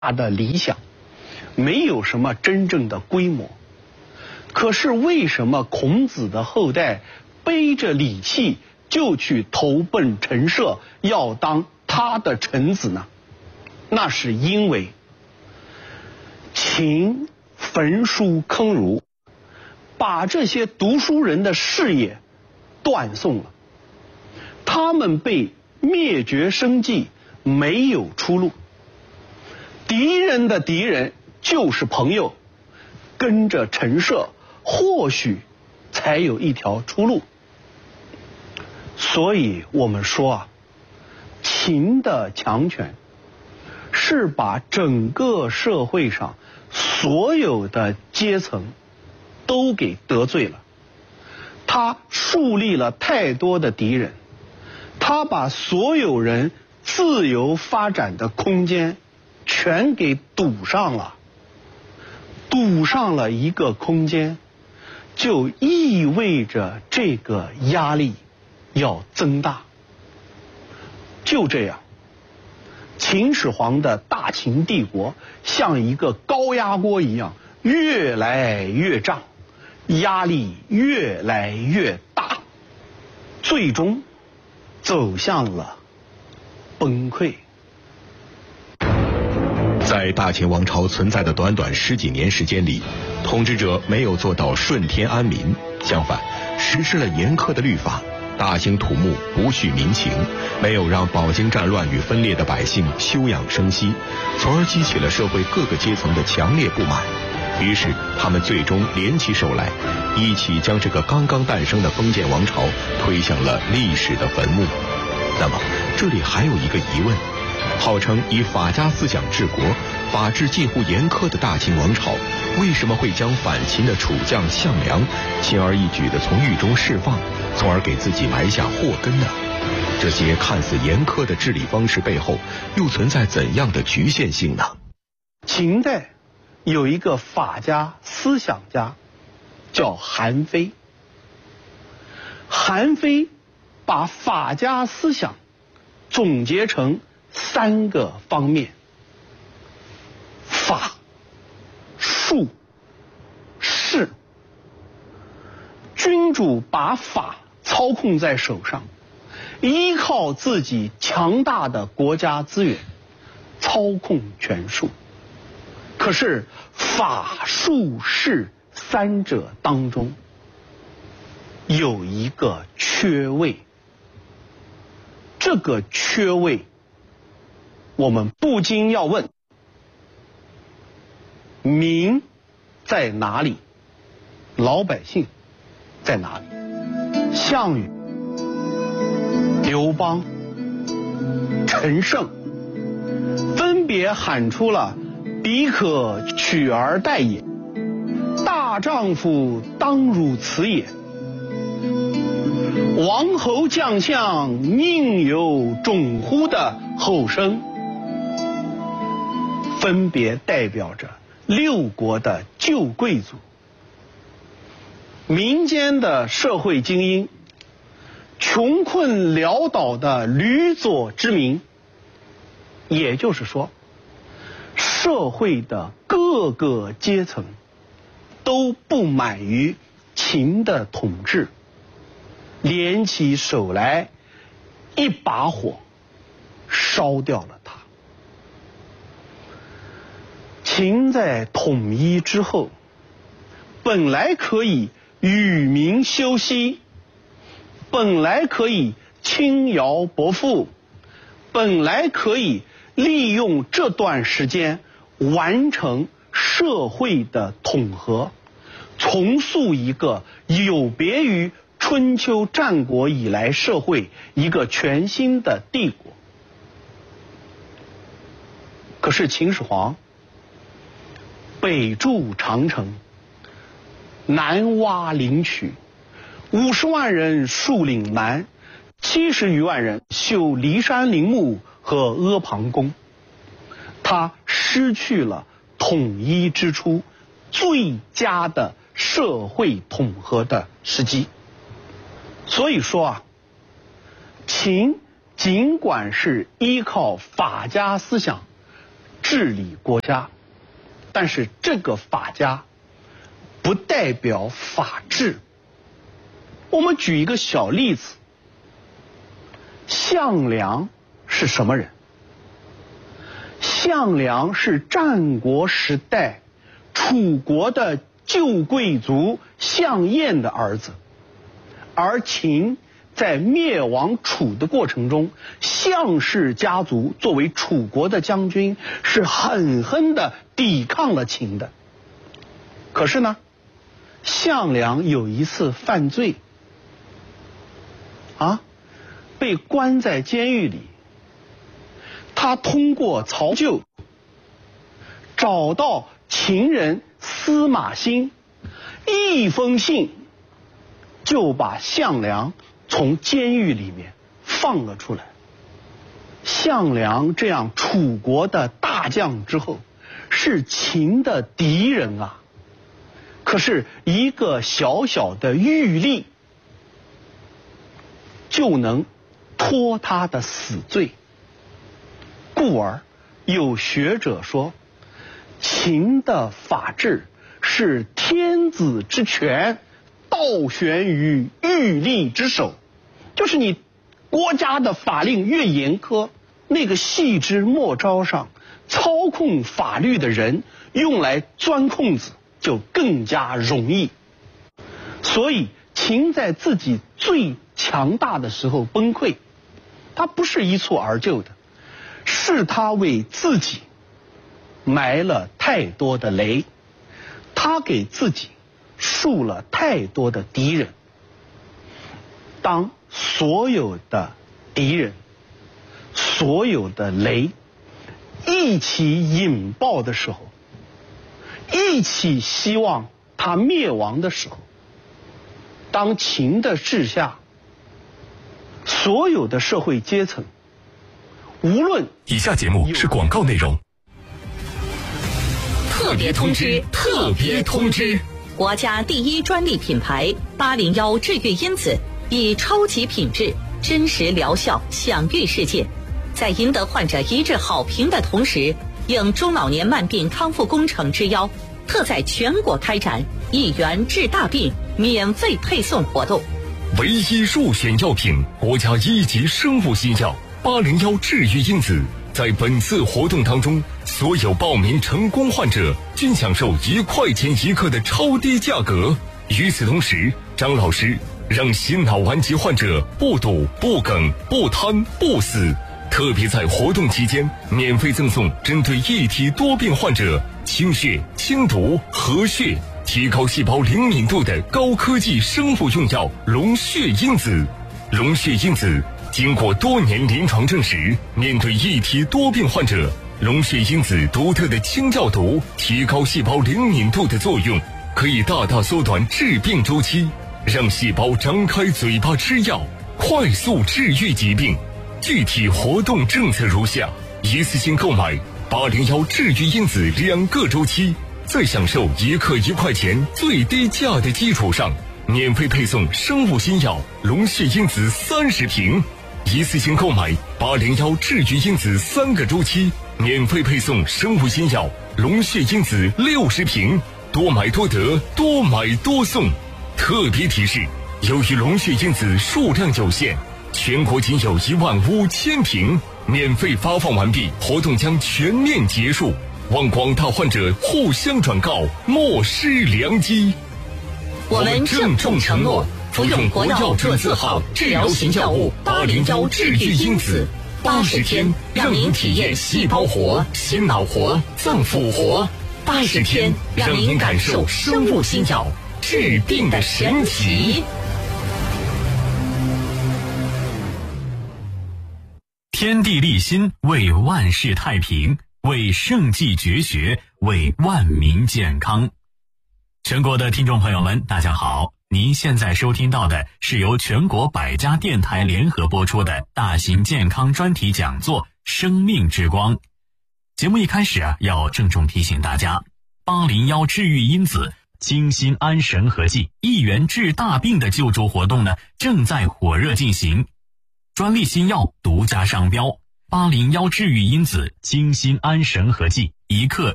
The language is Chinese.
的理想，没有什么真正的规模。可是为什么孔子的后代背着礼器就去投奔陈涉，要当他的臣子呢？那是因为秦焚书坑儒，把这些读书人的事业断送了，他们被灭绝生计，没有出路。敌人的敌人就是朋友，跟着陈涉或许才有一条出路。所以我们说啊，秦的强权是把整个社会上所有的阶层都给得罪了，他树立了太多的敌人，他把所有人自由发展的空间全给堵上了。堵上了一个空间，就意味着这个压力要增大。就这样，秦始皇的大秦帝国像一个高压锅一样，越来越胀，压力越来越大，最终走向了崩溃。 在大秦王朝存在的短短10几年时间里，统治者没有做到顺天安民，相反，实施了严苛的律法，大兴土木，不恤民情，没有让饱经战乱与分裂的百姓休养生息，从而激起了社会各个阶层的强烈不满。于是，他们最终联起手来，一起将这个刚刚诞生的封建王朝推向了历史的坟墓。那么，这里还有一个疑问：号称以法家思想治国、法治近乎严苛的大秦王朝，为什么会将反秦的楚将项梁轻而易举地从狱中释放，从而给自己埋下祸根呢？这些看似严苛的治理方式背后，又存在怎样的局限性呢？ 秦代有一个法家思想家叫韩非，韩非把法家思想总结成3个方面：法、术、势。君主把法操控在手上，依靠自己强大的国家资源操控权术。可是法、术、势3者当中有一个缺位，这个缺位我们不禁要问：民在哪里？老百姓在哪里？项羽、刘邦、陈胜分别喊出了彼可取而代也，大丈夫当如此也，王侯将相宁有种乎的后生，分别代表着6国的旧贵族、民间的社会精英、穷困潦倒的吕左之民。也就是说，社会的各个阶层都不满于秦的统治，联起手来，一把火烧掉了它。秦在统一之后，本来可以与民休息，本来可以轻徭薄赋，本来可以利用这段时间完成社会的统合，重塑一个有别于春秋战国以来社会一个全新的帝国。可是秦始皇北筑长城，南挖灵渠，50万人戍岭南，70余万人修骊山陵墓和阿房宫，他失去了统一之初最佳的社会统合的时机。所以说啊，秦尽管是依靠法家思想治理国家，但是这个法家不代表法治。我们举一个小例子，项梁是什么人？项梁是战国时代楚国的旧贵族项燕的儿子，而秦在灭亡楚的过程中，项氏家族作为楚国的将军是狠狠地抵抗了秦的。可是呢，项梁有一次犯罪，被关在监狱里。他通过曹咎找到秦人司马欣，一封信就把项梁从监狱里面放了出来。项梁这样楚国的大将之后，是秦的敌人啊。可是一个小小的狱吏就能脱他的死罪，故而有学者说，秦的法治是天子之权倒悬于狱吏之手，就是你国家的法令越严苛，那个细枝末梢上操控法律的人用来钻空子就更加容易。所以秦在自己最强大的时候崩溃，他不是一蹴而就的，是他为自己埋了太多的雷，他给自己树了太多的敌人。当所有的敌人、所有的雷一起引爆的时候，一起希望他灭亡的时候，当秦的治下，所有的社会阶层，无论…… 以下节目是广告内容。 特别通知！特别通知！国家第一专利品牌801治愈因子，以超级品质、真实疗效享誉世界。在赢得患者一致好评的同时，应中老年慢病康复工程之邀，特在全国开展1元治大病免费配送活动。 唯一入选药品，国家1级生物新药801治愈因子。在本次活动当中，所有报名成功患者均享受1块钱1克的超低价格。与此同时，张老师让心脑顽疾患者不堵、不梗、不瘫、不死。特别在活动期间，免费赠送针对异体多病患者清血、清毒、和血、提高细胞灵敏度的高科技生物用药龙血因子。龙血因子经过多年临床证实，面对异体多病患者，龙血因子独特的清药毒、提高细胞灵敏度的作用，可以大大缩短治病周期，让细胞张开嘴巴吃药，快速治愈疾病。具体活动政策如下：一次性购买801治愈因子2个周期，在享受1克1块钱最低价的基础上，免费配送生物新药龙血因子30瓶。一次性购买801治愈因子3个周期，免费配送生物新药龙血因子60瓶。多买多得，多买多送。特别提示：由于龙血因子数量有限，全国仅有15000瓶，免费发放完毕，活动将全面结束。望广大患者互相转告，莫失良机。 我们郑重承诺，服用国药准字号治疗型药物801治愈因子，80天让您体验细胞活、心脑活、脏腑活，80天让您感受生物新药治病的神奇。 天地立心，为万世太平，为圣济绝学，为万民健康。全国的听众朋友们，大家好，您现在收听到的是由全国100家电台联合播出的大型健康专题讲座《生命之光》。节目一开始要郑重提醒大家，801治愈因子精心安神和剂1元治大病的救助活动呢，正在火热进行。专利新药独家商标， 801治愈因子精心安神和剂，1克